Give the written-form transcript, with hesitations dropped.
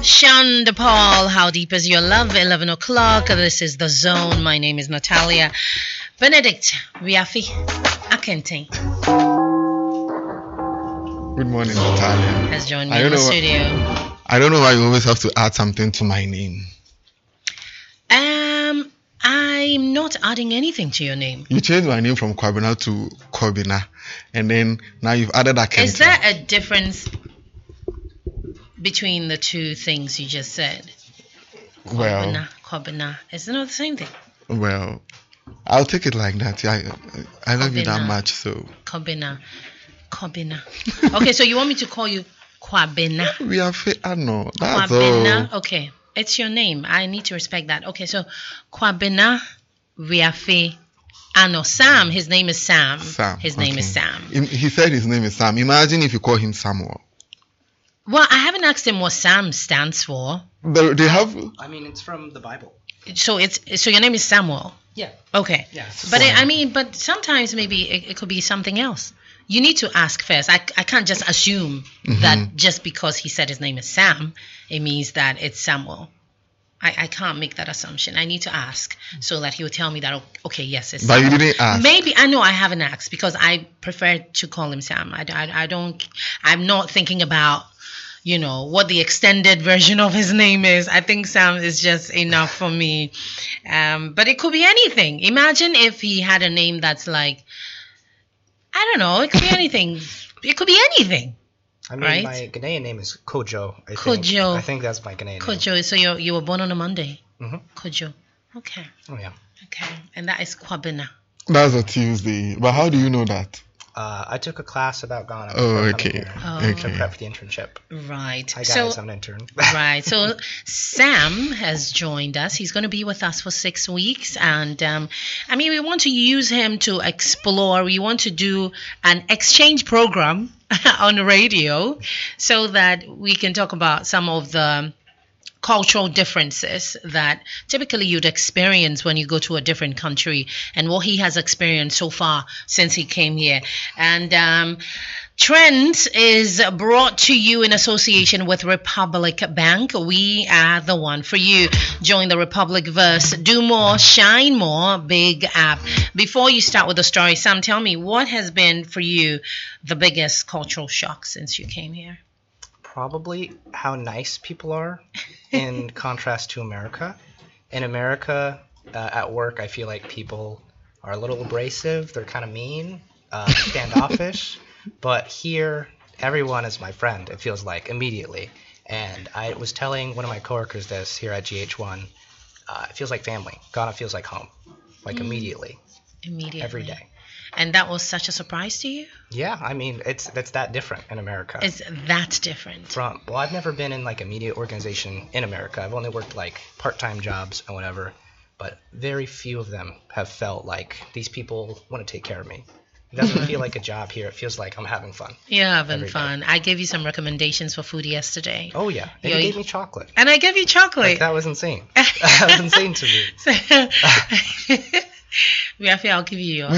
Sean DePaul, How Deep Is Your Love? 11 o'clock. This is The Zone. My name is Natalia. Benedict Riafi Akente Good morning, Natalia. has joined me in the studio. I don't know why you always have to add something to my name. I'm not adding anything to your name. You changed my name from Kwabena to Kobina, and then now you've added Akente. Is there a difference between the two things you just said? Kobina. It's not the same thing. Well, I'll take it like that. I love you that much, so. Kobina. Okay, so you want me to call you Kwabena? We are no, that's Kwabena. all. Okay, it's your name. I need to respect that. Okay, so Kwabena Riafi Ano Sam. His name is Sam. His name is Sam. He said his name is Sam. Imagine if you call him Samuel. Well, I haven't asked him what Sam stands for. They have. I mean, it's from the Bible. So your name is Samuel. Yeah. Okay. Yeah. But sometimes maybe it could be something else. You need to ask first. I can't just assume that just because he said his name is Sam, it means that it's Samuel. I can't make that assumption. I need to ask so that he will tell me that, okay, yes, it's Sam. But you didn't ask. Maybe, I know I haven't asked because I prefer to call him Sam. I'm not thinking about, what the extended version of his name is. I think Sam is just enough for me. But it could be anything. Imagine if he had a name that's like, I don't know, it could be anything. It could be anything. I mean, right? My Ghanaian name is Kojo. Kojo. I think that's my Ghanaian name. Kojo. So you were born on a Monday? Mm-hmm. Kojo. Okay. Oh, yeah. Okay. And that is Kwabena. That's a Tuesday. But how do you know that? I took a class about Ghana. Oh, okay. To prep for the internship. Right. Hi, guys. I'm an intern. Right. So Sam has joined us. He's going to be with us for 6 weeks. And, we want to use him to explore. We want to do an exchange program on the radio so that we can talk about some of the cultural differences that typically you'd experience when you go to a different country and what he has experienced so far since he came here. And Trends is brought to you in association with Republic Bank. We are the one for you. Join the Republic verse. Do more, shine more, big app. Before you start with the story, Sam, tell me, what has been for you the biggest cultural shock since you came here? Probably how nice people are in contrast to America. In America, at work, I feel like people are a little abrasive. They're kind of mean, standoffish. But here, everyone is my friend, it feels like, immediately. And I was telling one of my coworkers this here at GH1. It feels like family. Ghana feels like home, like immediately. Immediately. Every day. And that was such a surprise to you? Yeah, I mean, that's that different in America. It's that different. I've never been in like a media organization in America. I've only worked like part-time jobs and whatever. But very few of them have felt like these people want to take care of me. It doesn't feel like a job here. It feels like I'm having fun. You're having fun. I gave you some recommendations for food yesterday. Oh, yeah. And you gave me chocolate. And I gave you chocolate. Like, that was insane. That was insane to me. I'll give you yours.